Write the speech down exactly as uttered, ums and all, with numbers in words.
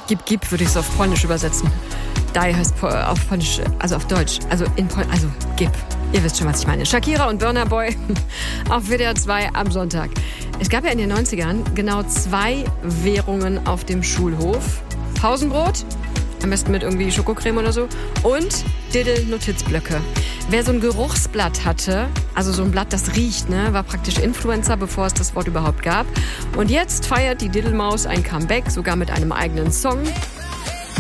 Gib, gib, würde ich es auf Polnisch übersetzen. Die heißt po- auf Polnisch, also auf Deutsch. Also in Pol- also gib. Ihr wisst schon, was ich meine. Shakira und Burna Boy auf W D R zwei am Sonntag. Es gab ja in den neunzigern genau zwei Währungen auf dem Schulhof. Pausenbrot, am besten mit irgendwie Schokocreme oder so, und Diddle-Notizblöcke. Wer so ein Geruchsblatt hatte, also so ein Blatt, das riecht, ne, war praktisch Influencer, bevor es das Wort überhaupt gab. Und jetzt feiert die Diddle-Maus ein Comeback, sogar mit einem eigenen Song.